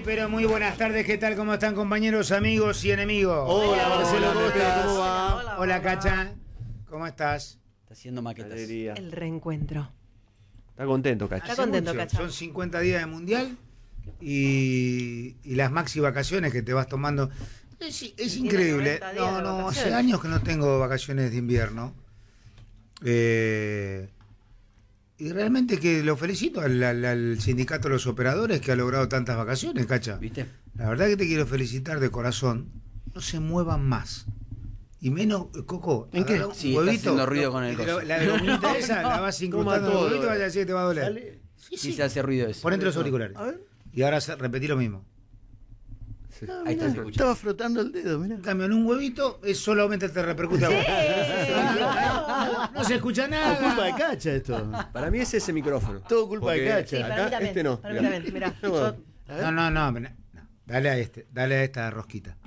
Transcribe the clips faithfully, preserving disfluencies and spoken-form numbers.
pero muy buenas tardes. ¿Qué tal? ¿Cómo están, compañeros, amigos y enemigos? Hola, Marcelo, ¿cómo estás? ¿Cómo va? Hola, hola, Cacha. ¿Cómo estás? Está haciendo maquetas. Alegría. El reencuentro. Está contento, Cacha. Está Hace contento, mucho. Cacha. Son cincuenta días de mundial y, y las maxi vacaciones que te vas tomando. Es, es Tiene increíble. noventa días No, de no, hace vacaciones. años que no tengo vacaciones de invierno. Eh, y realmente que lo felicito al, al- al sindicato de los operadores que ha logrado tantas vacaciones, Cacha. ¿Viste? La verdad que te quiero felicitar de corazón. No se muevan más. Y menos, eh, Coco, ¿En qué? agarra un Sí, está huevito. haciendo ruido con el y te lo- coso. La de gominita esa, la vas incrustando en el todo, huevito y eh. vas a decir que te va a doler. Dale. Sí, Sí, sí. se hace ruido eso. Ponete los auriculares. A ver. Y ahora se- repetí lo mismo. Ahí está, se escucha. Estaba frotando el dedo, mirá. En cambio, en un huevito, es solamente te repercute a vos. No, no se escucha Es culpa de nada. Cacha esto. Para mí es ese micrófono. Todo culpa de Porque Cacha. Sí, para acá, mí también. este no. Para mí Mirá. también. Mirá, Bueno. yo- A ver. No, no, no, no. Dale a este, dale a esta rosquita.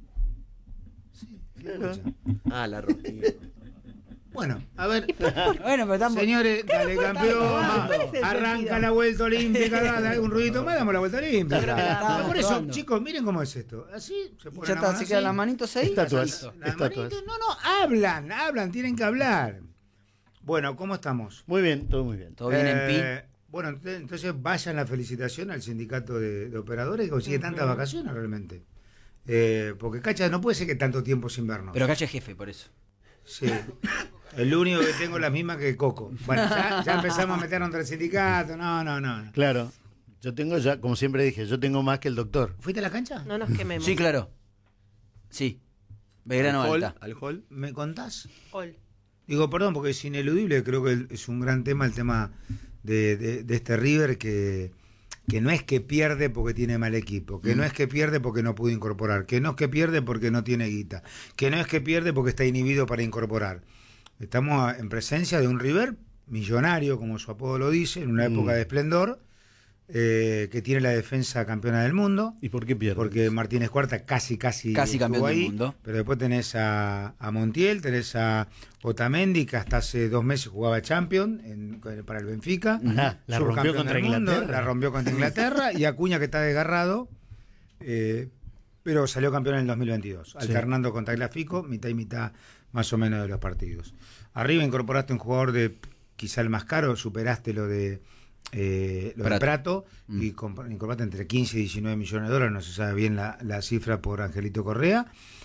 Claro. Ah, la rosquilla. Bueno, a ver. Bueno, pero estamos. Señores, dale campeón, ¿Cuál es el arranca sentido? la vuelta olímpica, dale un ruidito más, damos la vuelta olímpica. Yo creo que la Pero estamos por eso, probando. chicos, miren cómo es esto. Así se pone Ya la está, mano se quedan así. las manitos ahí. Estatuas. Listo. Las Estatuas. manitos, no, no, hablan, hablan, tienen que hablar. Bueno, ¿cómo estamos? Muy bien, todo muy bien. Todo bien en Eh, Bueno, ent- entonces vayan la felicitación al sindicato de, de operadores que consigue tantas vacaciones realmente. Eh, porque, Cacha, no puede ser que tanto tiempo sin vernos. pi. Pero calle jefe, por eso. Sí. El único que tengo las mismas que Coco. Bueno, ya, ya empezamos a meternos entre el sindicato. No, no, no. Claro. Yo tengo ya, como siempre dije, yo tengo más que el doctor. ¿Fuiste a la cancha? No nos quememos. Sí, claro. Sí. Belgrano Al hall, Alta. al hall. ¿Me contás? Ol. Digo, perdón, porque es ineludible, creo que es un gran tema el tema de, de- de este River que, que no es que pierde porque tiene mal equipo, que Mm. no es que pierde porque no pudo incorporar, que no es que pierde porque no tiene guita, que no es que pierde porque está inhibido para incorporar. Estamos a- en presencia de un River millonario, como su apodo lo dice, en una Mm. época de esplendor, eh, que tiene la defensa campeona del mundo. ¿Y por qué pierde? Porque Martínez Cuarta casi, casi, Casi estuvo campeón del ahí, mundo. pero después tenés a, a Montiel, tenés a Otamendi, que hasta hace dos meses jugaba Champions en- para el Benfica. Ajá, la subcampeón rompió contra del mundo, Inglaterra. La rompió contra Inglaterra. Y Acuña, que está desgarrado, eh, pero salió campeón en el dos mil veintidós, Sí. alternando con Tagliafico, mitad y mitad más o menos de los partidos. Arriba incorporaste un jugador de quizá el más caro, superaste lo de eh, lo de Prato. Prato Mm. y comp- incorporaste entre quince y diecinueve millones de dólares, no se sabe bien la, la cifra por Angelito Correa.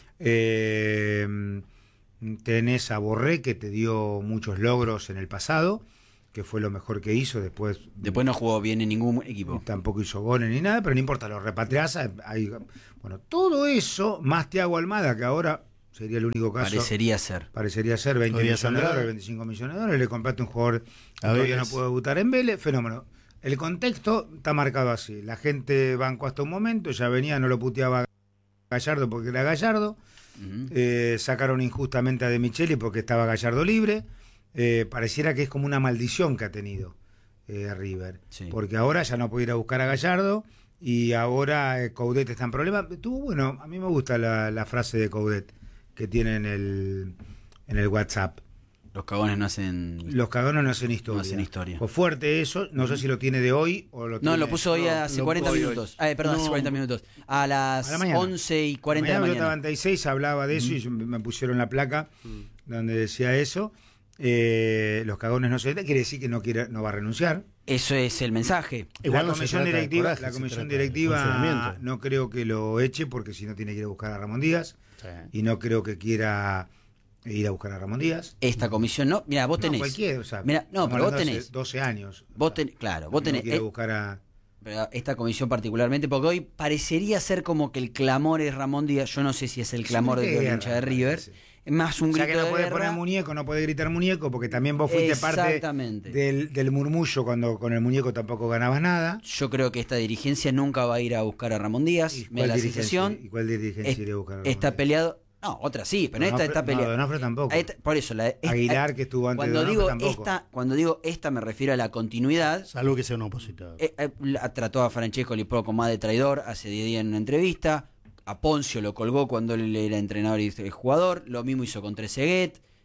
Eh, tenés a Borré, que te dio muchos logros en el pasado, que fue lo mejor que hizo, después Después no jugó bien en ningún equipo. tampoco hizo goles ni nada, pero no importa, lo repatriás. Hay, bueno, todo eso, más Thiago Almada, que ahora sería el único caso. Parecería ser. Parecería ser veinte Todavía millones de sangrado. dólares, veinticinco millones de dólares. Le compraste un jugador que A todavía no Vélez. puede debutar en Vélez. Fenómeno. El contexto está marcado así. La gente bancó hasta un momento, ya venía, no lo puteaba Gallardo porque era Gallardo. Ujú. Eh, sacaron injustamente a De Micheli porque estaba Gallardo libre. Eh, pareciera que es como una maldición que ha tenido eh, River. Sí. Porque ahora ya no puede ir a buscar a Gallardo y ahora eh, Coudet está en problema. Tuvo, bueno, a mí me gusta la, la frase de Coudet que tiene en el, en el WhatsApp. Los cagones no hacen. Los cagones no hacen historia. No hacen historia. Fue fuerte eso, no sé si lo tiene de hoy o lo No, tiene... lo puso hoy no, hace lo cuarenta hoy, minutos. Ah, perdón, hace No. cuarenta minutos. A las A la mañana. once y cuarenta de la Mañana mañana. noventa y seis hablaba de eso y me pusieron la placa donde decía eso. Eh, los cagones no se quiere decir que no quiere, no va a renunciar. Eso es el mensaje. Igual la no se comisión trata de directiva, coraje, la se comisión trata de directiva funcionamiento. no creo que lo eche porque si no tiene que ir a buscar a Ramón Díaz Sí. y no creo que quiera ir a buscar a Ramón Díaz. Esta comisión no. Mira, vos No, tenés. cualquiera, o sea, Mira, no, estamos pero vos hablando hace tenés. doce años. Vos tenés, claro, vos No tenés. quiere eh, buscar a pero esta comisión particularmente, porque hoy parecería ser como que el clamor es Ramón Díaz. Yo no sé si es el Es clamor un de grito los de hinchas de guerra, River. parece. Es más un O sea grito que no de puede guerra. poner muñeco, no puede gritar muñeco, porque también vos fuiste parte Exactamente. del, del murmullo cuando con el muñeco tampoco ganabas nada. Yo creo que esta dirigencia nunca va a ir a buscar a Ramón Díaz. ¿Y Me da la dirigencia- sensación. ¿Y cuál dirigencia Es- iría a buscar a Ramón está Díaz? peleado. No, otra sí, pero esta Donofre- está no, peleada. Donofre tampoco. Esta- por eso, la, esta- Aguilar, que estuvo antes de cuando Donofre, digo tampoco. esta, cuando digo esta me refiero a la continuidad. Salvo que sea un opositor. Eh, eh, la- trató a Francesco Lipro como más de traidor hace diez días en una entrevista. A Poncio lo colgó cuando él era entrenador y jugador. Lo mismo hizo con Trezeguet.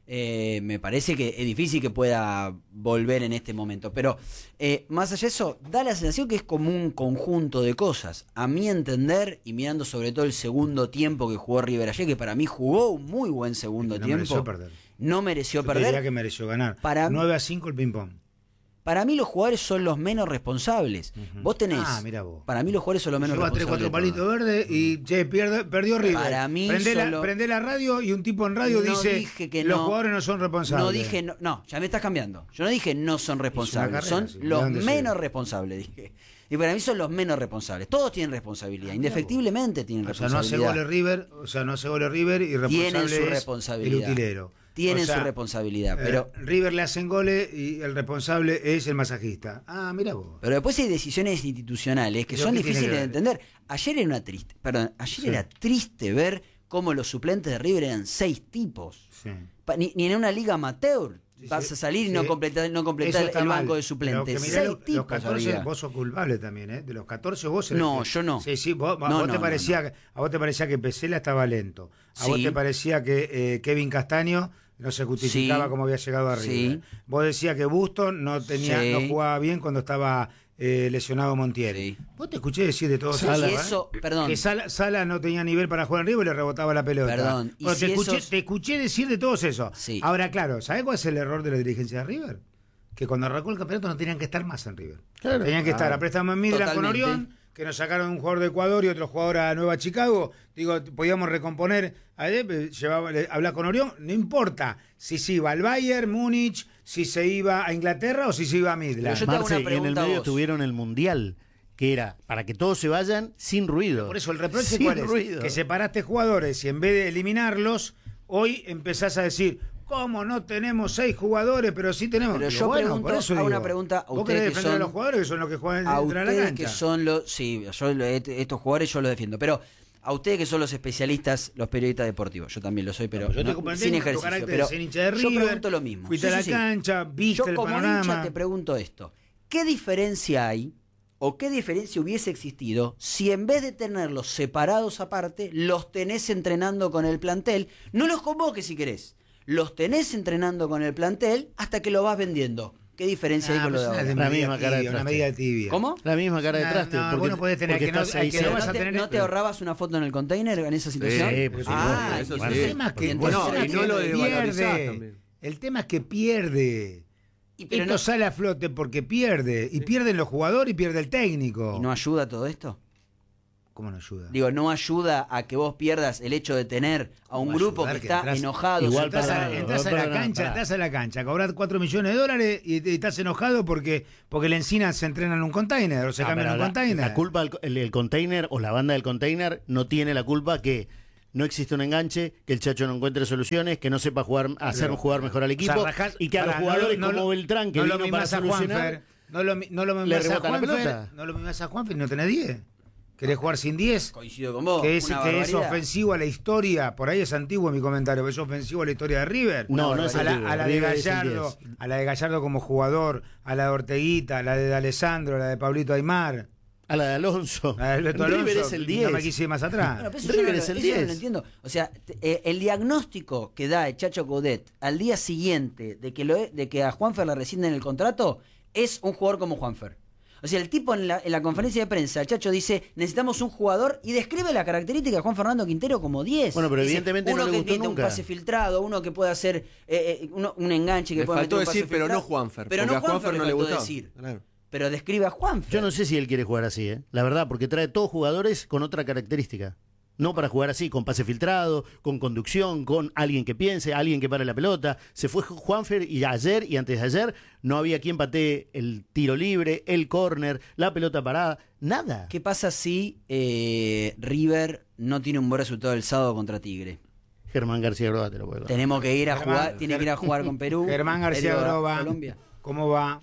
Eh, me parece que es difícil que pueda volver en este momento. Pero eh, más allá de eso, da la sensación que es como un conjunto de cosas. A mi entender, y mirando sobre todo el segundo tiempo que jugó River ayer, que para mí jugó un muy buen segundo no tiempo. mereció perder. No mereció Yo te perder. diría que mereció ganar. Para mí- nueve a cinco el ping-pong. Para mí los jugadores son los menos responsables. Ujú. Vos tenés. Ah, mirá vos. Para mí los jugadores son los menos Lleva tres, responsables. cuatro de todo. palitos verdes y che, pierde, perdió River. Para mí prendé, solo- la, prendé la radio y un tipo en radio No dice dije que los no. jugadores no son responsables. No dije, no, no, ya me estás cambiando. Yo no dije no son responsables, carrera, son sí. ¿De los dónde menos salió? responsables, dije. Y para mí son los menos responsables. Todos tienen responsabilidad, indefectiblemente tienen O sea, no hace responsabilidad. goles River, o sea, no hace goles River y responsable Tienen su es responsabilidad. el utilero. Tienen O sea, su responsabilidad, eh, pero River le hacen goles y el responsable es el masajista. Ah, mira vos. pero después hay decisiones institucionales que ¿Pero son qué tiene difíciles que de ver? entender. Ayer era una triste, perdón, ayer Sí. era triste ver cómo los suplentes de River eran seis tipos. Sí. Pa- Ni, ni en una liga amateur Sí, vas sí, a salir y sí. no completar, no completar Eso está el mal. banco de Pero suplentes. que mirá, Seis lo- los tipos catorce, había. vos sos culpable también, ¿eh? De los catorce vos eres No, el- yo no. Sí, sí, vos, No, a vos no, te no, parecía, que- a vos te parecía que Pesela estaba lento. A vos Sí. te parecía que eh, Kevin Castaño no se justificaba Sí. cómo había llegado a River. Sí. Vos decías que Buston no tenía, Sí. no jugaba bien cuando estaba eh, lesionado Montiel. Sí. Vos te escuché decir de todo Sí, eso, y ¿eh? eso, perdón. Que Sala, Sala no tenía nivel para jugar en River y le rebotaba la pelota. Perdón, y Bueno, si te, escuché, esos- te escuché decir de todos eso. Sí. Ahora, claro, ¿sabés cuál es el error de la dirigencia de River? Que cuando arrancó el campeonato no tenían que estar más en River. Claro. Tenían que estar Claro. a préstamo en Midland con Totalmente. Orión, que nos sacaron un jugador de Ecuador y otro jugador a Nueva Chicago. Digo, podíamos recomponer, a él, llevaba, le- hablar con Orión, no importa si se iba al Bayern, Múnich, si se iba a Inglaterra o si se iba a Pero Midland. yo te hago Marce, una y en el pregunta a medio vos. tuvieron el Mundial, que era para que todos se vayan sin ruido. Por eso el reproche Sin cuál es? ruido. Que separaste jugadores y en vez de eliminarlos, hoy empezás a decir, ¿cómo no tenemos seis jugadores? Pero sí tenemos. Pero Digo, yo bueno, pregunto, por eso hago digo, una pregunta a vos ustedes querés que defender son- a los jugadores que son los que juegan A dentro de la ustedes cancha. que son los... Sí, yo lo- estos jugadores yo los defiendo, pero a ustedes que son los especialistas, los periodistas deportivos, yo también lo soy, pero Yo te no, comprendí sin tu ejercicio. carácter Pero de ser hincha de yo River, pregunto lo mismo. fuiste Sí, a la sí, sí. cancha, viste Yo el como panorama. hincha te pregunto esto. ¿Qué diferencia hay o qué diferencia hubiese existido si en vez de tenerlos separados aparte, los tenés entrenando con el plantel? No los convoques si querés. Los tenés entrenando con el plantel hasta que lo vas vendiendo. ¿Qué diferencia hay Ah, con lo pero de es ahora? una La medida misma cara de tibia, una traste. medida tibia. ¿Cómo? La misma cara de No, traste. no, porque, vos no podés tener porque que no- estás hay ahí que Pero no cerca. vas no a te, tener- ¿no te ahorrabas una foto en el container en esa situación? Sí, por supuesto. ah, Eso y sí. El entonces- tema es que, y entonces Bueno, era y no que- lo pierde. desvalorizás también. El tema es que pierde. y pero Esto no- sale a flote porque pierde. Y pierden los jugadores y pierde el técnico. ¿Y no ayuda todo esto? ¿Cómo no ayuda? Digo, ¿no ayuda a que vos pierdas el hecho de tener a un ¿Cómo grupo ayudar que que está entras- enojado? Igual Entras para a, nada, entras a para la nada, cancha, para. entras a la cancha, a cobrar cuatro millones de dólares y, y estás enojado porque porque el Encina se entrena en un container o se Ah, cambia en pero un la, container. la culpa, el, el- el container o la banda del container no tiene la culpa que no existe un enganche, que el Chacho no encuentre soluciones, que no sepa jugar, hacer Pero, un jugar mejor al o equipo sea, rajás- y que a los pará, jugadores no lo- como no lo- Beltrán, que no lo vino para mimás a solucionar, Juanfer, no lo, mi- no lo le mimás a rebotan la Juanfer, pelota. no lo mimás a Juanfer y no tenés diez. ¿Querés jugar sin diez? Coincido con vos. Que es, una que es barbaridad. ofensivo a la historia, por ahí es antiguo mi comentario, que es ofensivo a la historia de River. No, no es a la, antiguo, a la de River es el Gallardo, diez. a la de Gallardo como jugador, a la de Orteguita, a la de Alessandro, a la de Pablito Aymar, a la de Alonso. a la de Beto River Alonso, es el No diez. me quise ir más atrás. Bueno, pero eso River yo no, es el eso yo no diez. lo entiendo. O sea, te- eh, el diagnóstico que da el Chacho Coudet al día siguiente de que, lo, de que a Juanfer le rescinden el contrato es un jugador como Juanfer. O sea, el tipo en la, en la conferencia de prensa, el Chacho dice, necesitamos un jugador y describe la característica de Juan Fernando Quintero como diez. Bueno, pero Dice, evidentemente uno no le que gustó tiene nunca. un pase filtrado, uno que puede hacer eh, eh, uno- un enganche que Le puede faltó meter un pase decir, pero filtrado. no Juanfer. Pero porque no a Juanfer Juanfer no le faltó gustó. decir. Claro. Pero describe a Juanfer. Yo no sé si él quiere jugar así, ¿eh? La verdad, porque trae todos jugadores con otra característica. No para jugar así, con pase filtrado, con conducción, con alguien que piense, alguien que pare la pelota. Se fue Juanfer y ayer y antes de ayer no había quien patee el tiro libre, el córner, la pelota parada, nada. ¿Qué pasa si eh, River no tiene un buen resultado el sábado contra Tigre? Germán García Groa te lo puedo dar. Tenemos que ir a Germán- jugar, tiene que ir a jugar con Perú. Germán García Perú a Groba, Colombia. ¿cómo va?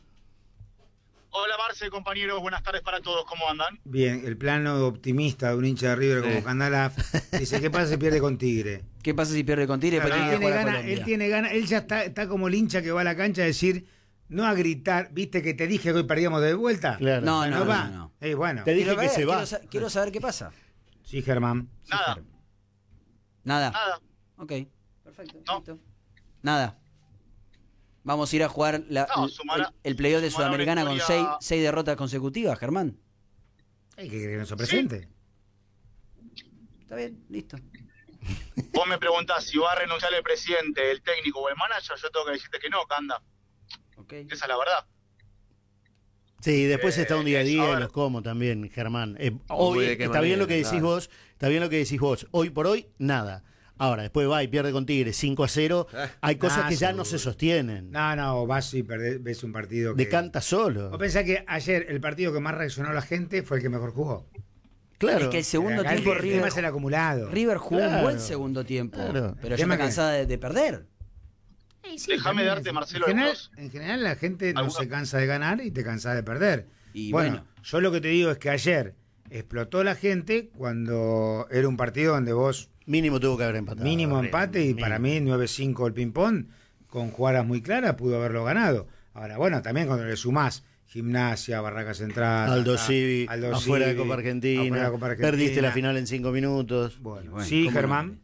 Hola Marce, compañeros, buenas tardes para todos, ¿cómo andan? Bien, el plano optimista de un hincha de River como Sí. Candalaf dice, ¿qué pasa si pierde con Tigre? ¿Qué pasa si pierde con Tigre? Claro, Después él, tiene que tiene jugar a ganas, Colombia. él tiene ganas, él ya está, está como el hincha que va a la cancha a decir, no a gritar, viste que te dije que hoy perdíamos de vuelta. Claro. No, Bueno, no, no, va. no. Eh, bueno, Te dije Quiero que ver, se va. Quiero, sa- quiero saber qué pasa. sí, Germán. Nada, Nada. nada. Ok, perfecto. No. listo. Nada. Vamos a ir a jugar la, No, el- sumará- el, el playoff de sumará una Sudamericana con seis, historia- seis derrotas consecutivas, Germán. Hay que que no se presente. Está bien, listo. Vos me preguntás si va a renunciar el presidente, el técnico o el manager, yo tengo que decirte que no, Canda. Ok. Esa es la verdad. Sí, después Eh, está un día a es- día a y ver. los como también, Germán. Eh, Uy, hoy ¿de qué está bien manera? lo que decís Claro. vos, está bien lo que decís vos. Hoy por hoy, nada. Ahora, después va y pierde con Tigres cinco a cero. Eh. Hay cosas Ah, que ya seguro. no se sostienen. No, no, vas y perdés, ves un partido que... Decanta solo. Vos pensás que ayer el partido que más reaccionó la gente fue el que mejor jugó. Claro. Es que el segundo Acá el tiempo que- el River, tema es el acumulado. River jugó un Claro. buen segundo tiempo. Claro. Pero El ya tema está que- cansada de, de perder. Déjame también. darte, Marcelo, En general, algunos- en general la gente no algunos- se cansa de ganar y te cansa de perder. Y bueno, bueno. yo lo que te digo es que ayer explotó la gente cuando era un partido donde vos Mínimo tuvo que haber empatado. mínimo River, empate y mínimo. para mí nueve cinco el ping-pong con jugadas muy claras pudo haberlo ganado. Ahora, bueno, también cuando le sumás Gimnasia, Barraca Central, Aldo acá, Civi, Aldo afuera de Civi, Copa Argentina, afuera de Copa Argentina. perdiste la final en cinco minutos. Bueno, Y bueno, sí, ¿cómo no? Germán.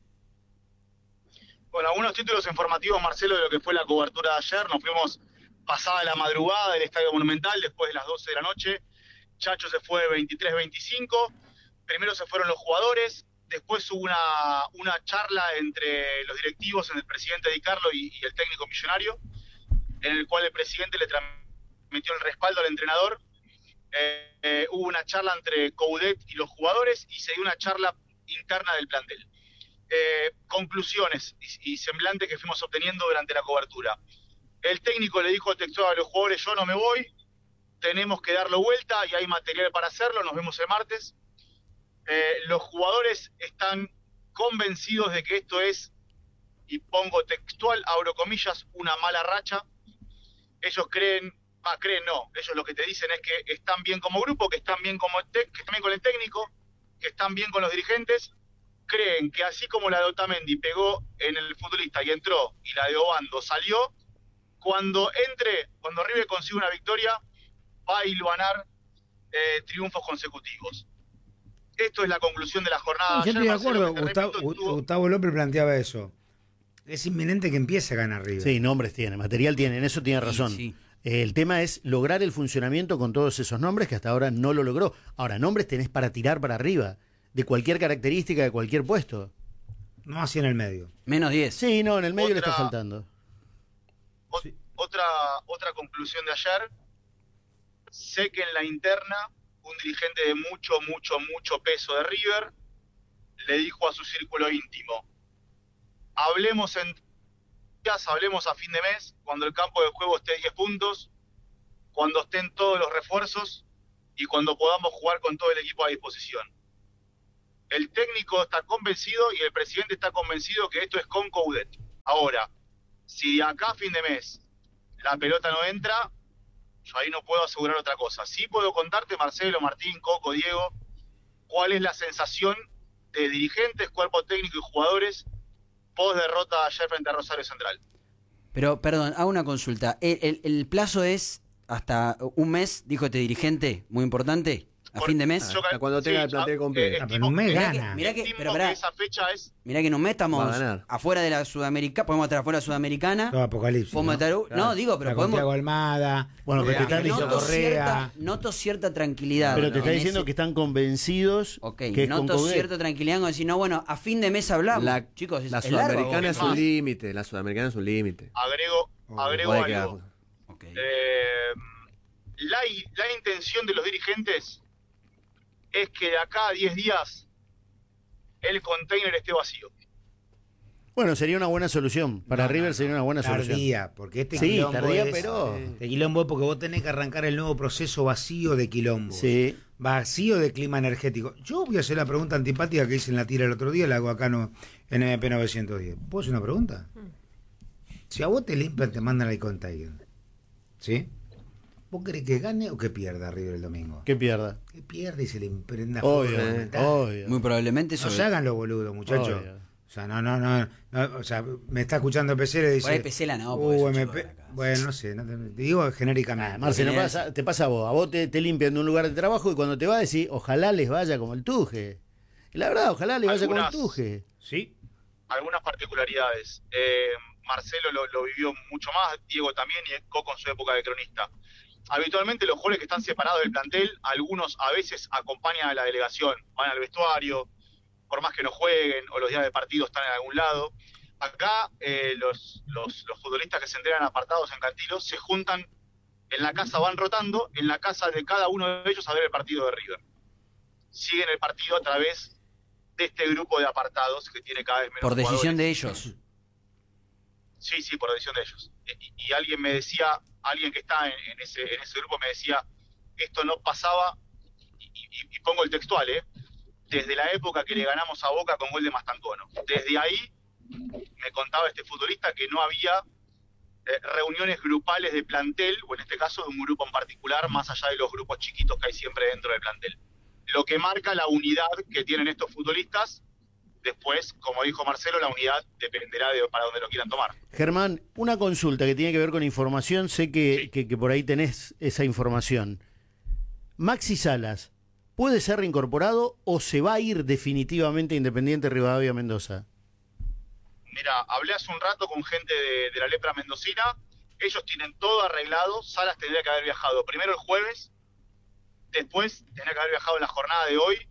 Bueno, algunos títulos informativos, Marcelo, de lo que fue la cobertura de ayer. Nos fuimos pasada la madrugada del Estadio Monumental, después de las doce de la noche. Chacho se fue veintitrés veinticinco. Primero se fueron los jugadores. Después hubo una, una charla entre los directivos, entre el presidente Di Carlo y, y el técnico millonario, en el cual el presidente le transmitió el respaldo al entrenador. Eh, eh, hubo una charla entre Coudet y los jugadores y se dio una charla interna del plantel. Eh, conclusiones y, y semblantes que fuimos obteniendo durante la cobertura. El técnico le dijo textual a los jugadores: yo no me voy, tenemos que darlo vuelta y hay material para hacerlo, nos vemos el martes. Eh, los jugadores están convencidos de que esto es, y pongo textual, abro comillas, una mala racha. Ellos creen, ah, creen no, ellos lo que te dicen es que están bien como grupo, que están bien como te, que están bien con el técnico, que están bien con los dirigentes. Creen que así como la de Otamendi pegó en el futbolista y entró, y la de Obando salió, cuando entre, cuando River consigue una victoria, va a hilvanar eh, triunfos consecutivos. Esto es la conclusión de la jornada. Yo estoy de Ayer, Marcelo, acuerdo, que te Gustavo, repito, estuvo- Gustavo López planteaba eso. Es inminente que empiece a ganar River. Sí, nombres tiene, material tiene, en eso tiene razón. sí. Eh, el tema es lograr el funcionamiento con todos esos nombres que hasta ahora no lo logró. Ahora, nombres tenés para tirar para arriba, de cualquier característica, de cualquier puesto. No así en el medio. Menos diez. Sí, no, en el medio le Otra- está faltando. Ot- otra, otra conclusión de ayer. Sé que en la interna, un dirigente de mucho, mucho, mucho peso de River le dijo a su círculo íntimo: hablemos en días, hablemos a fin de mes, cuando el campo de juego esté diez puntos, cuando estén todos los refuerzos y cuando podamos jugar con todo el equipo a disposición. El técnico está convencido y el presidente está convencido que esto es con Coudet. Ahora, si de acá a fin de mes la pelota no entra, yo ahí no puedo asegurar otra cosa. Sí puedo contarte, Marcelo, Martín, Coco, Diego, cuál es la sensación de dirigentes, cuerpo técnico y jugadores post derrota ayer frente a Rosario Central. Pero, perdón, hago una consulta. ¿El, el, el plazo es hasta un mes, dijo este dirigente, muy importante, a Por- fin de mes? yo Hasta cuando tenga el plantel ah, completo. eh, Ah, pero en un mes Mirá que- gana. mirá que- estimo pero pará. que esa fecha es... Mirá que en un mes estamos Va a ganar. afuera de la Sudamericana, podemos estar afuera de la Sudamericana. Todo apocalipsis. Podemos ¿no? estar, no, digo, pero Está con podemos... Thiago Almada. Bueno, pero eh, te está Angelito noto, Correa. cierta, noto cierta tranquilidad. Pero te está en diciendo ese- que están convencidos Ok, que es con noto Coudet. cierta tranquilidad como decir, no, bueno, a fin de mes hablamos. La, Chicos, es, la es largo. sudamericana es más. un límite. La sudamericana es un límite. Agrego, Oh, agrego Puede quedar. algo. Ok. Eh, la, la intención de los dirigentes es que de acá a diez días el container esté vacío. Bueno, sería una buena solución. Para No, no, River no. sería una buena solución. Tardía, porque este Sí, quilombo tardía, es- pero- Este quilombo es porque vos tenés que arrancar el nuevo proceso vacío de quilombo. Sí. Vacío de clima energético. Yo voy a hacer la pregunta antipática que hice en la tira el otro día, la hago acá no, en M P novecientos diez. ¿Puedo hacer una pregunta? Si a vos te limpian, te mandan al container. ¿Sí? ¿Vos querés que gane o que pierda River el domingo? Que pierda. Que pierda y se le imprenda fuego Obvio, monumental. obvio. Muy probablemente eso. No se hagan los boludos, muchachos. Obvio. O sea, no, no, no, no, o sea, me está escuchando P C y le dice... Por ahí Pesela no, porque es Uh, un M chico P, de acá. bueno, no sé, no te, te digo genéricamente. Ah, Marce, no General. pasa, te pasa a vos. A vos te, te limpian de un lugar de trabajo y cuando te vas decís, ojalá les vaya como el Tuje. Y la verdad, ojalá les vaya como el Algunas- Tuje. ¿Sí? Algunas particularidades. Eh, Marcelo lo, lo vivió mucho más, Diego también y Coco en su época de cronista. Habitualmente los jugadores que están separados del plantel, algunos a veces acompañan a la delegación, van al vestuario, por más que no jueguen o los días de partido están en algún lado. Acá eh, los, los, los futbolistas que se entrenan apartados en Cantilo se juntan en la casa, van rotando en la casa de cada uno de ellos a ver el partido de River. Siguen el partido a través de este grupo de apartados que tiene cada vez menos Por decisión jugadores. de ellos. Sí, sí, por decisión de ellos. Y, y alguien me decía, alguien que está en, en, ese, en ese grupo me decía, esto no pasaba, y, y, y pongo el textual, ¿eh? Desde la época que le ganamos a Boca con gol de Mastantuono. Desde ahí, me contaba este futbolista que no había eh, reuniones grupales de plantel, o en este caso de un grupo en particular, más allá de los grupos chiquitos que hay siempre dentro del plantel. Lo que marca la unidad que tienen estos futbolistas. Después, como dijo Marcelo, la unidad dependerá de para dónde lo quieran tomar. Germán, una consulta que tiene que ver con información, sé que, Sí. que, que por ahí tenés esa información. Maxi Salas, ¿puede ser reincorporado o se va a ir definitivamente a Independiente Rivadavia Mendoza? Mira, hablé hace un rato con gente de, de la lepra mendocina, ellos tienen todo arreglado, Salas tendría que haber viajado primero el jueves, después tendría que haber viajado en la jornada de hoy.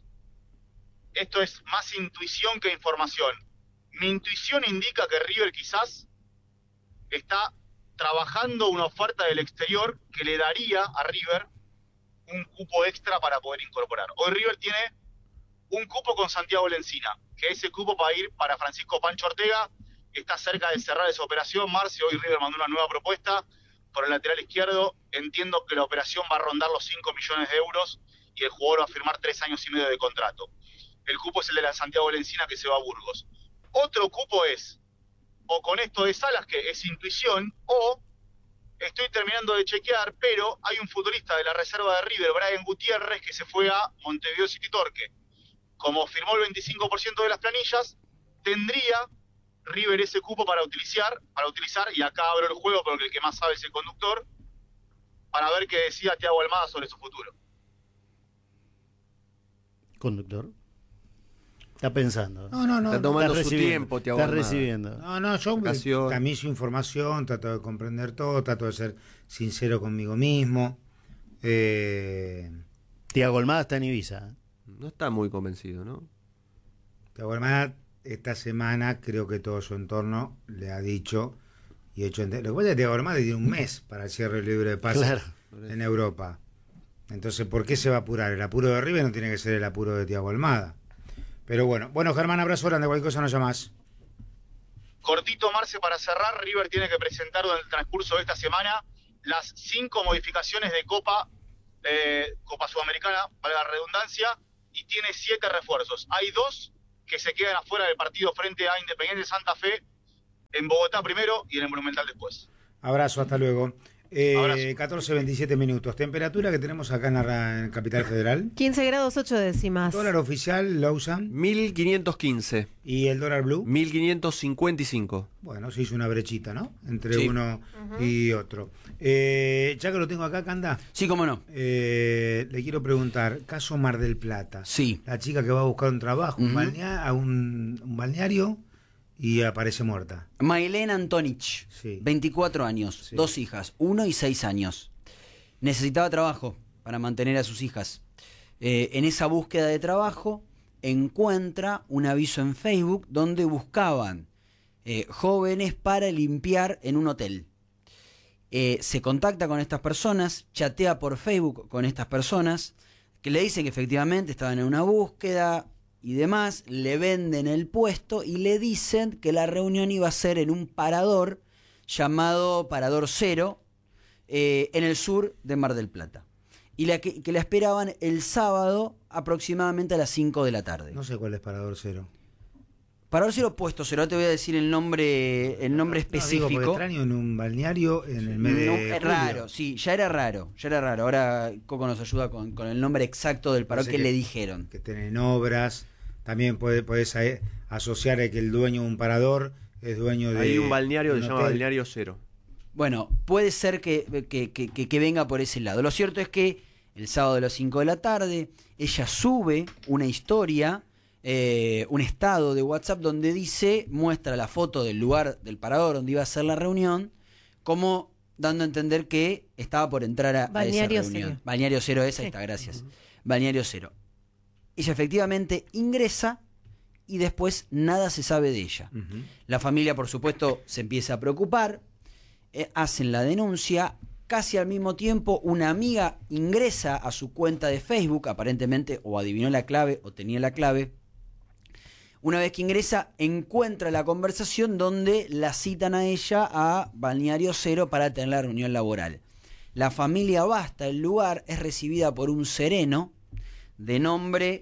Esto es más intuición que información. Mi intuición indica que River quizás está trabajando una oferta del exterior que le daría a River un cupo extra para poder incorporar. Hoy River tiene un cupo con Santiago Lencina, que ese cupo va a ir para Francisco Pancho Ortega, que está cerca de cerrar esa operación. Marcio, hoy River mandó una nueva propuesta por el lateral izquierdo. Entiendo que la operación va a rondar los cinco millones de euros y el jugador va a firmar tres años y medio de contrato. El cupo es el de la Santiago Lencina, que se va a Burgos. Otro cupo es, o con esto de Salas, que es intuición, o estoy terminando de chequear, pero hay un futbolista de la reserva de River, Brian Gutiérrez, que se fue a Montevideo City Torque. Como firmó el veinticinco por ciento de las planillas, tendría River ese cupo para utilizar, para utilizar, y acá abro el juego porque el que más sabe es el conductor, para ver qué decía Thiago Almada sobre su futuro. Conductor. Está pensando. No, no, no. Está no. tomando Estás su recibiendo, tiempo, Thiago Estás Almada. recibiendo. No, no, yo Ocasión. también su información, trato de comprender todo, trato de ser sincero conmigo mismo. Eh, Tiago Almada está en Ibiza. No está muy convencido, ¿no? Thiago Almada, esta semana creo que todo su entorno le ha dicho y hecho entender. Lo que pasa es que Thiago Almada tiene un mes para el cierre libre de pases Claro. en Europa. Entonces, ¿por qué se va a apurar? El apuro de River no tiene que ser el apuro de Thiago Almada. Pero bueno, bueno, Germán, abrazo grande, cualquier cosa nos llamás. Cortito, Marce, para cerrar, River tiene que presentar en el transcurso de esta semana las cinco modificaciones de Copa, eh, Copa Sudamericana, para la redundancia, y tiene siete refuerzos. Hay dos que se quedan afuera del partido frente a Independiente Santa Fe, en Bogotá primero y en el Monumental después. Abrazo, hasta luego. Eh, Abrazo. catorce veintisiete minutos. Temperatura que tenemos acá en la en Capital Federal. quince grados ocho décimas. Dólar oficial, Lawson. mil quinientos quince. Y el dólar blue. mil quinientos cincuenta y cinco. Bueno, se hizo una brechita, ¿no? Entre Sí. uno y otro. Eh, ya que lo tengo acá, Canda, Sí, cómo no. eh, le quiero preguntar, caso Mar del Plata. Sí. La chica que va a buscar un trabajo, un, Ujú. balnea- a un, un balneario y aparece muerta. Mailén Antonich, Sí. veinticuatro años, Sí. dos hijas, uno y seis años. Necesitaba trabajo para mantener a sus hijas. Eh, en esa búsqueda de trabajo encuentra un aviso en Facebook donde buscaban eh, jóvenes para limpiar en un hotel. Eh, se contacta con estas personas, chatea por Facebook con estas personas, que le dicen que efectivamente estaban en una búsqueda y demás, le venden el puesto y le dicen que la reunión iba a ser en un parador llamado Parador Cero, eh, en el sur de Mar del Plata. Y la que, que la esperaban el sábado aproximadamente a las cinco de la tarde. No sé cuál es Parador Cero. Parador Cero puesto cero, te voy a decir el nombre, el nombre No, digo, específico. porque extraño en un balneario en el mes de No, julio. es raro, sí, ya era raro, ya era raro. Ahora Coco nos ayuda con, con el nombre exacto del parador Parece que, que- le dijeron. Que tienen obras. También puede, puedes a- asociar a que el dueño de un parador es dueño de. Hay un balneario que de se un llama hotel. Balneario Cero. Bueno, puede ser que, que, que, que- que venga por ese lado. Lo cierto es que el sábado a las cinco de la tarde, ella sube una historia eh, un estado de WhatsApp donde dice, muestra la foto del lugar, del parador donde iba a ser la reunión, como dando a entender que estaba por entrar a, a esa Balneario reunión. Cero. Balneario Cero, esa Sí. está, gracias. Balneario Cero. Ella efectivamente ingresa y después nada se sabe de ella. Ujú. La familia, por supuesto, se empieza a preocupar, eh, hacen la denuncia. Casi al mismo tiempo, una amiga ingresa a su cuenta de Facebook, aparentemente o adivinó la clave o tenía la clave. Una vez que ingresa, encuentra la conversación donde la citan a ella a Balneario Cero para tener la reunión laboral. La familia va hasta el lugar, es recibida por un sereno de nombre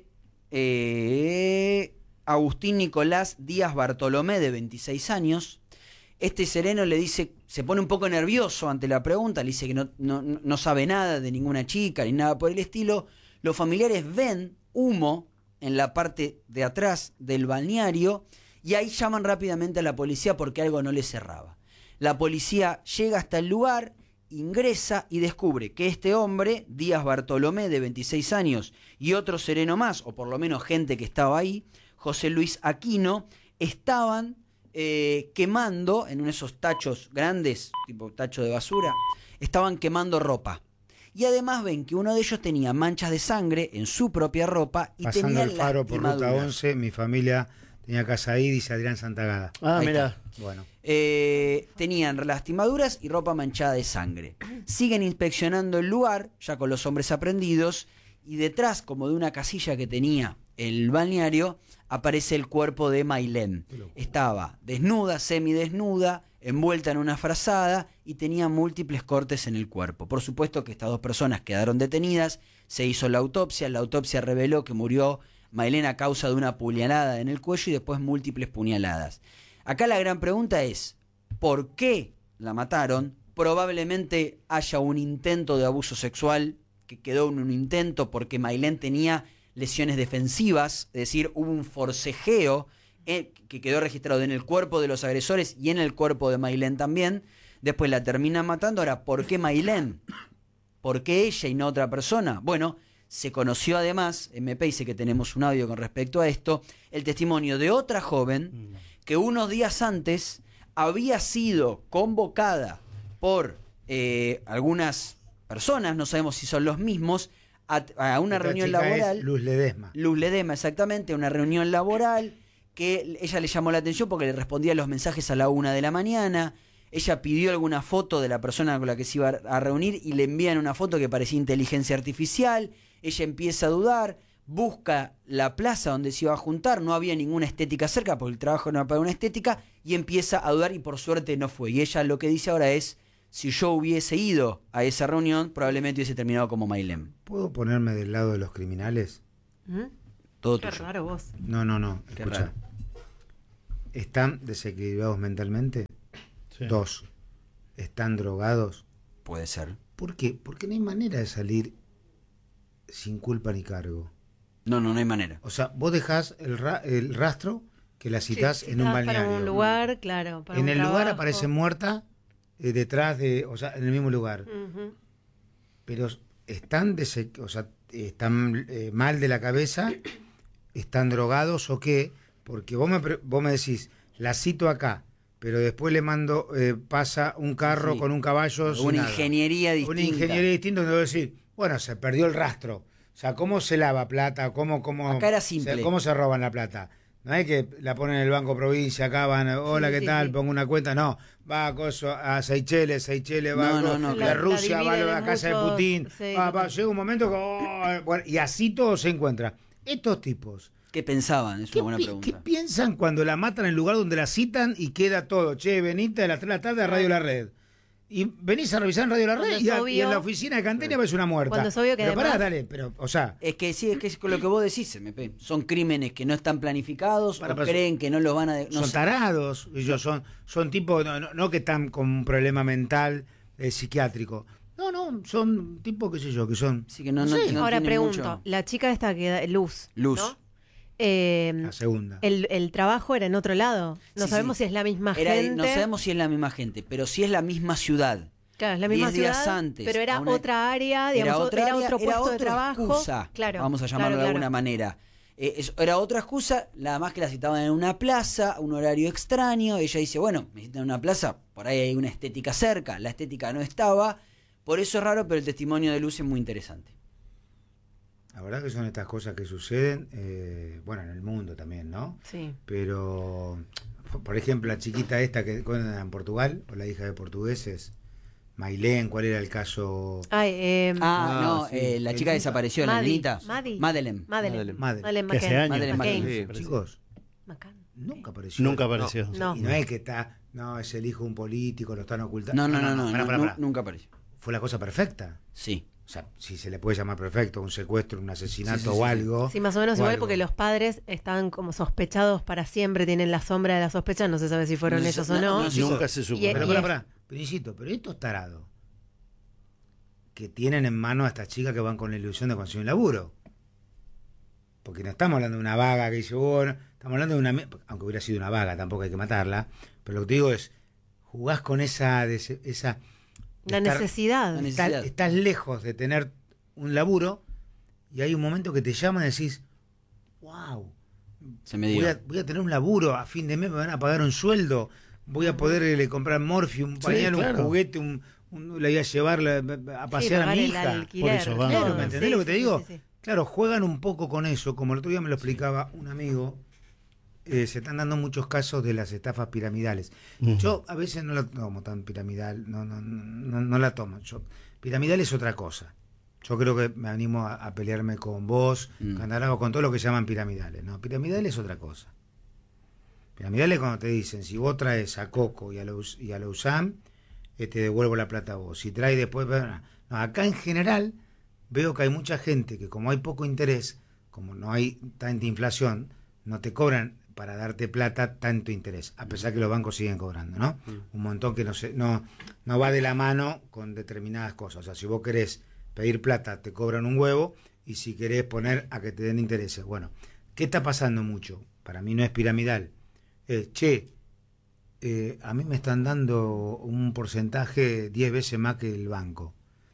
eh, Agustín Nicolás Díaz Bartolomé, de veintiséis años. Este sereno le dice, se pone un poco nervioso ante la pregunta, le dice que no, no, no sabe nada de ninguna chica ni nada por el estilo. Los familiares ven humo en la parte de atrás del balneario y ahí llaman rápidamente a la policía porque algo no les cerraba. La policía llega hasta el lugar, ingresa y descubre que este hombre, Díaz Bartolomé, de veintiséis años, y otro sereno más, o por lo menos gente que estaba ahí, José Luis Aquino, estaban eh, quemando en uno de esos tachos grandes, tipo tacho de basura, estaban quemando ropa. Y además ven que uno de ellos tenía manchas de sangre en su propia ropa y Pasando tenía el faro por ruta lastimaduras. once, mi familia tenía casa ahí, dice Adrián Santagada. Ah, Ahí mira. Bueno, Eh, tenían lastimaduras y ropa manchada de sangre. Siguen inspeccionando el lugar, ya con los hombres aprendidos, y detrás, como de una casilla que tenía el balneario, aparece el cuerpo de Mailén. Estaba desnuda, semidesnuda, envuelta en una frazada y tenía múltiples cortes en el cuerpo. Por supuesto que estas dos personas quedaron detenidas, se hizo la autopsia, la autopsia reveló que murió Mailén a causa de una puñalada en el cuello y después múltiples puñaladas. Acá la gran pregunta es, ¿por qué la mataron? Probablemente haya un intento de abuso sexual, que quedó en un intento porque Mailén tenía lesiones defensivas, es decir, hubo un forcejeo eh, que quedó registrado en el cuerpo de los agresores y en el cuerpo de Mailén también. Después la terminan matando. Ahora, ¿por qué Mailén? ¿Por qué ella y no otra persona? Bueno, se conoció además, M P dice que tenemos un audio con respecto a esto, el testimonio de otra joven que unos días antes había sido convocada por eh, algunas personas, no sabemos si son los mismos, a, a una esta reunión chica es laboral. Luz Ledesma. Luz Ledesma, exactamente, una reunión laboral que ella le llamó la atención porque le respondía los mensajes a la una de la mañana. Ella pidió alguna foto de la persona con la que se iba a reunir y le envían una foto que parecía inteligencia artificial. Ella empieza a dudar, busca la plaza donde se iba a juntar, no había ninguna estética cerca porque el trabajo no era para una estética, y empieza a dudar y por suerte no fue. Y ella lo que dice ahora es, si yo hubiese ido a esa reunión, probablemente hubiese terminado como Mailén. ¿Puedo ponerme del lado de los criminales? ¿Mm? Todo Qué tuyo. raro vos. No, no, no. Qué Escucha. raro. ¿Están desequilibrados mentalmente? Sí. Dos. ¿Están drogados? Puede ser. ¿Por qué? Porque no hay manera de salir sin culpa ni cargo. No, no, no hay manera. O sea, vos dejás el, ra- el rastro que la citás Sí, en un estás balneario. Para un lugar, claro. Para en un el lugar trabajo. aparece muerta eh, detrás de, o sea, en el mismo lugar. Ujú. Pero están, dese- o sea, están eh, mal de la cabeza, están drogados o qué, porque vos me, pre- vos me decís, la cito acá, pero después le mando, eh, pasa un carro Sí. con un caballo. sin Una nada. ingeniería distinta. Una ingeniería distinta donde vos decís, bueno, se perdió el rastro. O sea, ¿cómo se lava plata? ¿Cómo, cómo, Acá era o sea, simple. ¿Cómo se roban la plata? No es que la ponen en el Banco Provincia, acá van, hola, Sí, ¿qué sí, tal? sí. Pongo una cuenta. No, va a, coso, a Seychelles, Seychelles va No, a- no, no, de claro. Rusia, La va a dividen la en casa de muchos- Putin. sí, va, va, total. llega un momento que, oh, bueno, y así todo se encuentra. Estos tipos, ¿Qué pensaban? Es ¿qué, una buena pi- pregunta. qué piensan cuando la matan en el lugar donde la citan y queda todo? Che, venite a las tres de la tarde a Radio La Red. Y venís a revisar en Radio La Cuando Red es y, a- y obvio- en la oficina de Cantenia ves una muerta. Cuando es obvio que pero pará, además- dale, pero, o sea, Es que sí, es que es lo que vos decís, M P. Son crímenes que no están planificados Para, o para, creen que no los van a... No son sé. tarados, ellos son, son tipos, no, no, no que están con un problema mental eh, psiquiátrico. No, no, son tipos, qué sé yo, que son. Así que no, no, Sí. no Ahora tienen pregunto, mucho. la chica esta que da, Luz. Luz. ¿no? Eh, La segunda. el, el trabajo era en otro lado. No Sí, sabemos sí. si es la misma Era ahí- gente. no sabemos si es la misma gente, pero sí es la misma ciudad. Claro, es la misma diez días ciudad, antes, pero era a una- otra área, digamos, era, otra era área, otro era puesto de otra trabajo. excusa, Claro, vamos a llamarlo claro, de claro. alguna manera. Eh, eso era otra excusa, nada más que la citaban en una plaza, un horario extraño. Ella dice, bueno, me citan en una plaza, por ahí hay una estética cerca. La estética no estaba, por eso es raro, pero el testimonio de Luz es muy interesante. La verdad que son estas cosas que suceden, eh, bueno, en el mundo también, ¿no? Sí. Pero, por ejemplo, la chiquita esta que cuenta en Portugal, o la hija de portugueses, Mailén, ¿cuál era el caso? Ay, eh, Ah, Ah, no, sí. eh, la chica El- desapareció, la Maddy, nenita. Maddy. Madeleine. Madeleine. Madeleine. Madeleine Que hace McCain. años. Madeleine McCain. McCain. Sí, Chicos, McCain. nunca apareció. Nunca apareció. No. Y no es que está, no, es el hijo de un político, lo están ocultando. No, no, no, no, pará, no, pará, nu- pará. nunca apareció. Fue la cosa perfecta. Sí. O sea, si se le puede llamar perfecto, un secuestro, un asesinato Sí, sí, sí, o sí. algo. Sí, más o menos o igual algo. porque los padres están como sospechados para siempre, tienen la sombra de la sospecha, no se sabe si fueron No se- ellos no, o no. no se- Nunca se supo. Y- Pero y pará, es- pará, pero insisto, pero estos tarados que tienen en mano a estas chicas que van con la ilusión de conseguir un laburo. Porque no estamos hablando de una vaga que dice, bueno, estamos hablando de una... mi- aunque hubiera sido una vaga, tampoco hay que matarla, pero lo que te digo es, jugás con esa... dese- esa de La estar- necesidad. La estás, necesidad. estás lejos de tener un laburo y hay un momento que te llaman y decís, wow, Se me dio. voy a, voy a tener un laburo, a fin de mes me van a pagar un sueldo, voy a poder eh, comprar morfio, un pañal, claro. un juguete, un, un- le voy a llevar la- a Sí, pasear a pagar mi el hija. alquiler, Por eso van. Claro, todo. ¿me entendés Sí, lo que te sí, digo? sí, sí. Claro, juegan un poco con eso, como el otro día me lo explicaba un amigo, eh, se están dando muchos casos de las estafas piramidales. Ujú. Yo a veces no la tomo tan piramidal, no, no, no, no la tomo. Yo, piramidal es otra cosa. Yo creo que me animo a, a pelearme con vos, Mm. Candaravo, con todo lo que llaman piramidales. No, piramidal es otra cosa. Piramidal es cuando te dicen, si vos traes a Coco y a, Lous, y a Lausanne, eh, te devuelvo la plata a vos. Si traes después... No, acá en general veo que hay mucha gente que como hay poco interés, como no hay tanta inflación, no te cobran para darte plata tanto interés, a pesar que los bancos siguen cobrando, ¿no? Un montón que no se, no, no va de la mano con determinadas cosas. O sea, si vos querés pedir plata, te cobran un huevo, y si querés poner a que te den intereses. Bueno, ¿qué está pasando mucho? Para mí no es piramidal. Eh, che, eh, a mí me están dando un porcentaje diez veces más que el banco.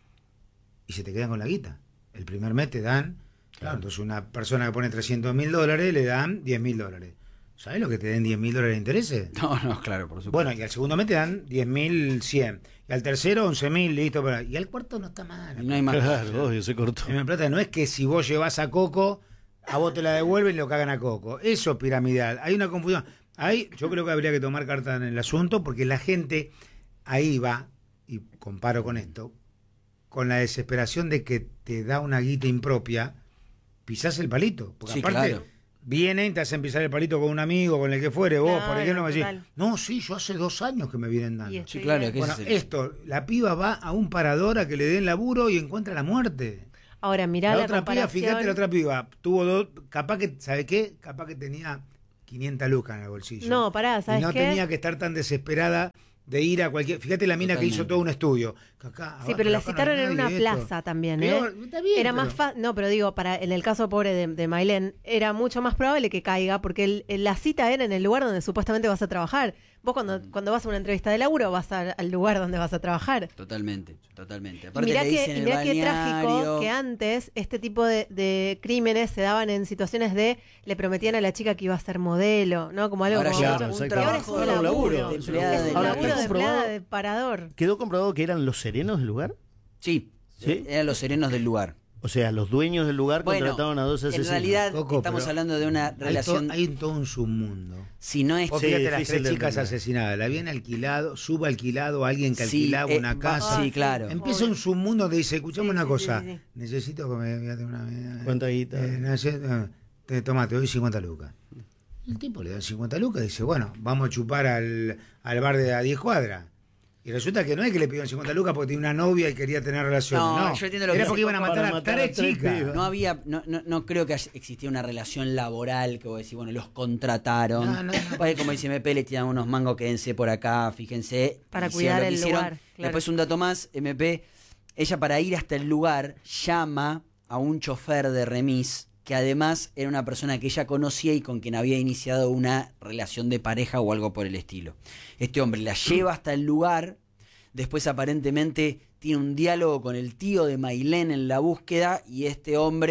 Y se te quedan con la guita. El primer mes te dan, claro, entonces una persona que pone trescientos mil dólares le dan diez mil dólares. ¿Sabes lo que te den diez mil dólares de intereses? No, no, claro, por supuesto. Bueno, y al segundo mes te dan diez mil cien. Y al tercero once mil, listo. Pero... Y al cuarto no está mal. Y no hay más. Claro, obvio, se cortó. En plata no es que si vos llevas a Coco, a vos te la devuelven y lo cagan a Coco. Eso es piramidal. Hay una confusión. Ahí yo creo que habría que tomar carta en el asunto, porque la gente ahí va, y comparo con esto, con la desesperación de que te da una guita impropia, pisás el palito. Porque Sí, aparte claro. vienen, te hacen pisar el palito con un amigo, con el que fuere, vos, Claro, por ejemplo, me decís, total. no, sí, yo hace dos años que me vienen dando. Y Sí, este, claro, que Bueno, ese es el- esto, la piba va a un parador a que le den laburo y encuentra la muerte. Ahora, mirá La, la, otra piba, comparación. fíjate, la otra piba, tuvo dos, capaz que, ¿sabe qué? Capaz que tenía quinientas lucas en el bolsillo. No, pará, Y ¿sabes no qué? tenía que estar tan desesperada de ir a cualquier... Fíjate la mina que hizo Totalmente. todo un estudio. Que acá, Sí, ah, pero la acá no citaron hay en nadie una de plaza esto. también, ¿eh? Pero, está bien, Era pero- más fácil, no, pero digo, para en el caso pobre de, de Mailén, era mucho más probable que caiga, porque el- el- la cita era en el lugar donde supuestamente vas a trabajar. Vos cuando, cuando vas a una entrevista de laburo vas a- al lugar donde vas a trabajar. Totalmente, totalmente. Y Aparte mirá, le que, dicen y el mirá qué trágico balneario. que antes este tipo de, de crímenes se daban en situaciones de le prometían a la chica que iba a ser modelo, ¿no? Como algo Ahora como ya Claro, un exacto. y ahora es trabajo un de laburo, laburo, de es empleada es de un Ahora, laburo ¿está de comprobado? empleada de parador. ¿Quedó comprobado que eran los serenos del lugar? Sí, ¿Sí? eran los serenos del lugar. O sea, los dueños del lugar Bueno, contrataban a dos en asesinos. realidad Coco, estamos pero hablando de una Hay, to- relación. hay todo un submundo. Si no es Vos Sí, fíjate las difícil tres de chicas entender. asinadas, la habían alquilado, subalquilado a alguien que Sí, alquilaba eh, una va- casa. sí, claro. Empieza un submundo donde dice, escuchame Sí, una sí, cosa, sí, sí, sí. necesito que me voy a tener una... ¿Cuánta guita? Eh, no sé, eh, te, tomá, te doy cincuenta lucas. El tipo le da cincuenta lucas y dice, bueno, vamos a chupar al, al bar de a diez cuadras. Y resulta que no es que le pidieron cincuenta lucas porque tenía una novia y quería tener relaciones. No, No, yo entiendo lo que era dice porque iban a Coco, matar para a matar a tres tres chicas. pibas. No había, no, no, no creo que haya- existía una relación laboral que vos decís, bueno, los contrataron. No, no, no. Pues, como dice M P, le tiran unos mangos, quédense por acá, fíjense. Para hicieron cuidar lo que el hicieron. lugar, claro. Después un dato más, M P, ella para ir hasta el lugar llama a un chofer de remis que además era una persona que ella conocía y con quien había iniciado una relación de pareja o algo por el estilo. Este hombre la lleva hasta el lugar. Después aparentemente tiene un diálogo con el tío de Mailén en la búsqueda y este hombre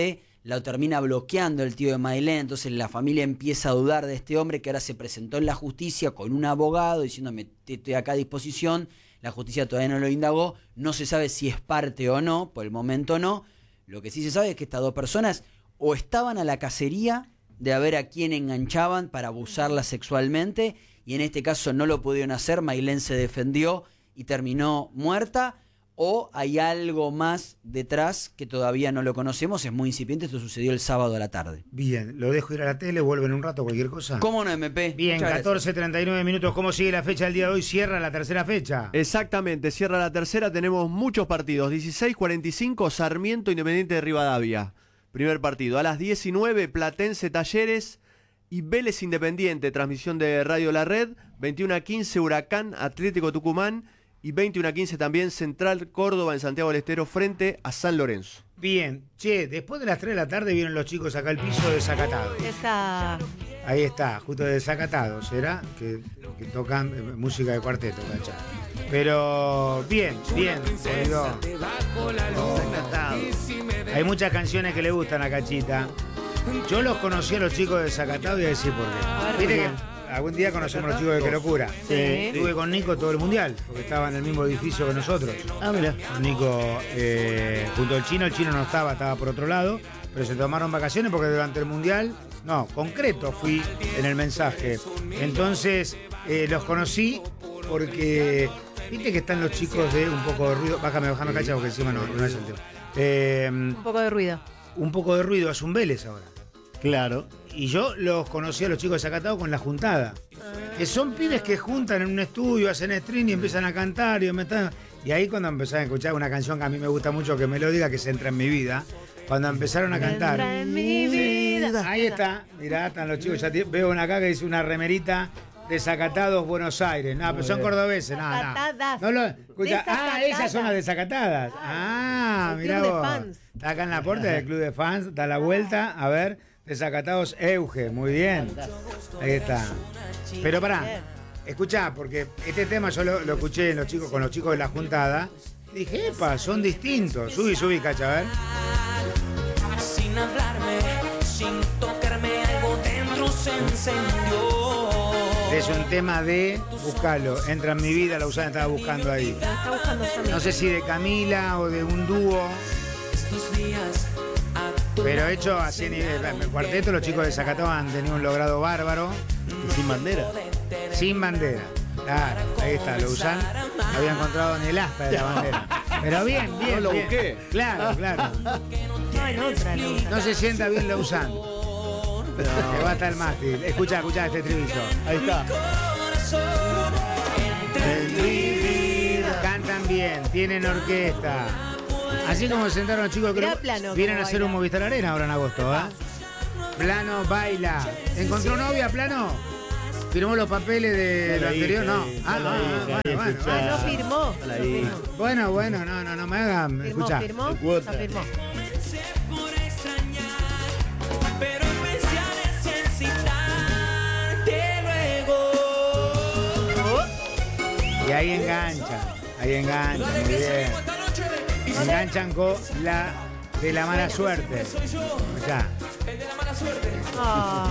lo termina bloqueando el tío de Mailén, entonces la familia empieza a dudar de este hombre que ahora se presentó en la justicia con un abogado diciéndome estoy acá a disposición, la justicia todavía no lo indagó, no se sabe si es parte o no, por el momento no, lo que sí se sabe es que estas dos personas o estaban a la cacería de a ver a quién enganchaban para abusarla sexualmente, y en este caso no lo pudieron hacer, Mailén se defendió y terminó muerta, o hay algo más detrás que todavía no lo conocemos, es muy incipiente, esto sucedió el sábado a la tarde. Bien, lo dejo ir a la tele, vuelve en un rato, cualquier cosa. ¿Cómo no, M P? Bien, Muchas catorce treinta y nueve minutos, ¿cómo sigue la fecha del día de hoy? Cierra la tercera fecha. Exactamente, cierra la tercera, tenemos muchos partidos. dieciséis cuarenta y cinco, Sarmiento Independiente de Rivadavia. Primer partido. A las diecinueve, Platense Talleres y Vélez Independiente, transmisión de Radio La Red. veintiuno a quince, Huracán Atlético Tucumán. Y veintiuno a quince también Central Córdoba en Santiago del Estero frente a San Lorenzo. Bien, che, después de las tres de la tarde vienen los chicos acá al piso de Desacatados. Esa. Ahí está, justo de Desacatados, ¿será? Que, que tocan eh, música de cuarteto, ¿cachai? Pero bien, bien, oído. Hay muchas canciones que le gustan a Cachita. Yo los conocí a los chicos de Desacatados y voy a decir por qué. Viste que algún día conocemos a los chicos de Qué Locura. Sí. Estuve con Nico todo el mundial, porque estaba en el mismo edificio que nosotros. Ah, mira. Nico, eh, junto al Chino, el Chino no estaba, estaba por otro lado, pero se tomaron vacaciones porque durante el mundial, no, concreto fui en el mensaje. Entonces, eh, los conocí porque, viste que están los chicos de un poco de ruido, bájame, bájame, cacha, porque encima no, no es el tema. Eh, Un poco de ruido. un poco de ruido, es un Vélez ahora. Claro. Y yo los conocí a los chicos de Zacatado con la juntada. Que son pibes que juntan en un estudio, hacen stream y empiezan a cantar. Y, me están... y ahí cuando empezaron a escuchar una canción que a mí me gusta mucho, que me lo diga, que se entra en mi vida. Cuando empezaron a cantar. Entra en mi vida. Ahí está, mirá, están los chicos. Ya te- veo una acá que dice una remerita de Zacatados, Buenos Aires. No, pero son cordobeses. No, no. Desacatadas. No lo, escucha, ah, Desacatadas. esas son las desacatadas. Ah, El mirá club de vos. fans. Está acá en la puerta del club de fans, da la vuelta, a ver, Desacatados Euge, muy bien. Ahí está. Pero pará, escuchá, porque este tema yo lo, lo escuché en los chicos, con los chicos de la juntada. Dije, epa, son distintos. Subí, subí, cacha, a ver. Sin hablarme, sin tocarme, algo dentro se encendió. Es un tema de, buscalo, entra en mi vida, la Usana estaba buscando ahí. Lo está buscando Sammy. No sé si de Camila o de un dúo, Estos días a tu pero hecho así en el cuarteto, los chicos de Zacatau han tenido un logrado bárbaro, Y sin bandera. sin bandera. Claro, ahí está, Lausanne no había encontrado ni el asta de la bandera. Pero bien, bien. No lo bien. busqué. Claro, claro. No, en otra, no. No se sienta bien Lausanne. Que va hasta el mástil. Escucha, escucha este estribillo. Ahí está. Cantan bien, tienen orquesta. Así como se sentaron los chicos que Mirá Plano vienen a cómo hacer baila. un Movistar Arena ahora en agosto, ¿eh? Plano baila. ¿Encontró novia, Plano? ¿Firmó los papeles de lo La anterior? hija, No. está Ah, la ah, hija, bueno, ahí bueno, escuchá. Ah, no firmó. Hola, No ahí. firmó. bueno, bueno, no, no, no me hagan. Firmó, Escucha. firmó. el cuota. No firmó. por extrañar, pero empecé a necesitarte luego. Y ahí enganchan. Ahí enganchan, muy bien. Enganchan con la de la mala suerte. Escuchá. Ah,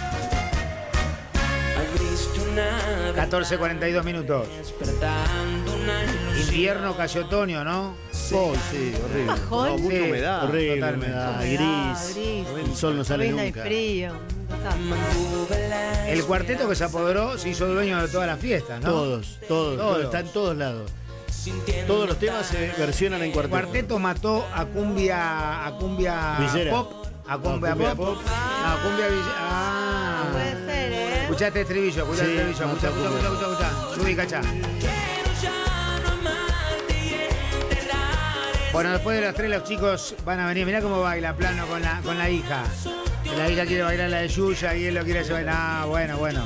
Abriste una catorce cuarenta y dos minutos. despertando una ilusión. Invierno, casi otoño, ¿no? Oh, sí, horrible. bajón. No, mucha Sí, humedad. Horrible, totalmente. humedad, Humedad, gris. gris. El sol no sale Ruina y nunca. frío. Mantuve la El cuarteto que se apoderó se hizo dueño de todas las fiestas, ¿no? Todos, todos, Todos. está en todos lados. sintiendo Todos los temas se versionan en El cuarteto. cuarteto mató a cumbia, a cumbia Villera. pop, a cumbia, A cumbia pop, pop. no, a cumbia Villera. Ah. Puede ser, ¿eh? Escuchá este estribillo, escuchá Sí, este estribillo, escuchá, mató a escuchá, cumbia. escuchá, escuchá, escuchá. Subí, cachá. quiero ya no amarte y enterrar. Bueno, después de las tres los chicos van a venir. Mirá cómo baila Plano con la, con la hija. La hija quiere bailar la de Yuya y él lo quiere hacer bailar. Ah, bueno, bueno.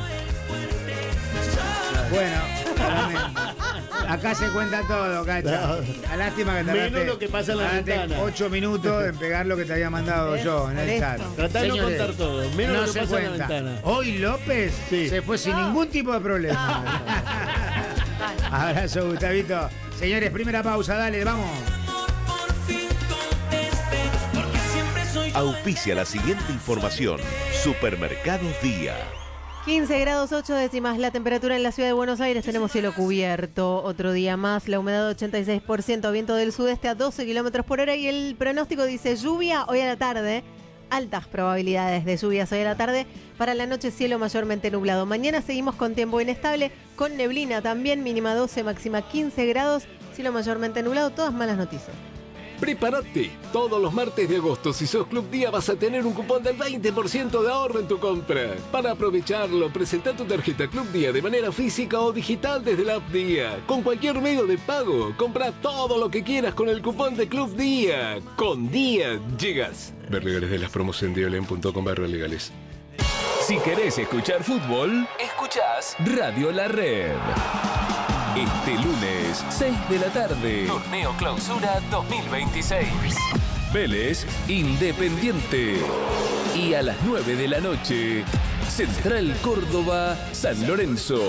Bueno, realmente. Acá se cuenta todo, cacha. La lástima que tardaste, Menos lo que pasa en la tardaste ventana. ocho minutos en pegar lo que te había mandado ¿Ves? yo en el Por chat. esto. Tratá de no Señores, contar todo, menos no lo que se pasa en la cuenta. ventana. Hoy López Sí. se fue sin ningún tipo de problema. Abrazo, Gustavito. Señores, primera pausa, dale, vamos. Por fin contesté, porque siempre soy yo. Auspicia la siguiente información. Supermercados Día. quince grados ocho décimas la temperatura en la ciudad de Buenos Aires. Tenemos cielo cubierto otro día más. La humedad ochenta y seis por ciento, viento del sudeste a doce kilómetros por hora. Y el pronóstico dice lluvia hoy a la tarde. Altas probabilidades de lluvias hoy a la tarde. Para la noche cielo mayormente nublado. Mañana seguimos con tiempo inestable, con neblina también, mínima doce, máxima quince grados. Cielo mayormente nublado, todas malas noticias. Prepárate. Todos los martes de agosto, si sos Club Día, vas a tener un cupón del veinte por ciento de ahorro en tu compra. Para aprovecharlo, presenta tu tarjeta Club Día de manera física o digital desde la app Día. Con cualquier medio de pago, compra todo lo que quieras con el cupón de Club Día. Con Día llegas. Ver legales de las promos en diolem punto com barra legales. Si querés escuchar fútbol, escuchás Radio La Red. Este lunes, seis de la tarde. Torneo Clausura dos mil veintiséis. Vélez, Independiente. Y a las nueve de la noche, Central Córdoba, San Lorenzo.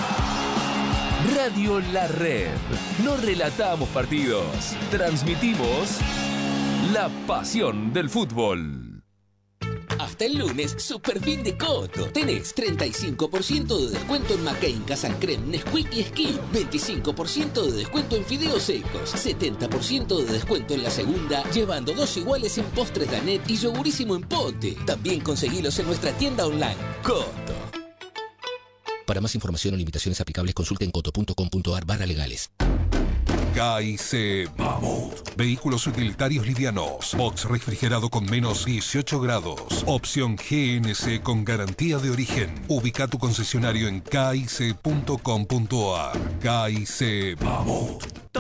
Radio La Red. No relatamos partidos. Transmitimos la pasión del fútbol. Hasta el lunes, Super Fin de Coto. Tenés treinta y cinco por ciento de descuento en McCain, Casan Creme, Nesquik y Esquí. veinticinco por ciento de descuento en fideos secos. setenta por ciento de descuento en la segunda, llevando dos iguales en postres Danet y yogurísimo en pote. También conseguilos en nuestra tienda online. Coto. Para más información o limitaciones aplicables, consulten coto punto com punto ar barra legales. K I C Mamut. Vehículos utilitarios livianos. Box refrigerado con menos dieciocho grados. Opción G N C con garantía de origen. Ubica tu concesionario en K I C punto com punto ar. K I C Mamut.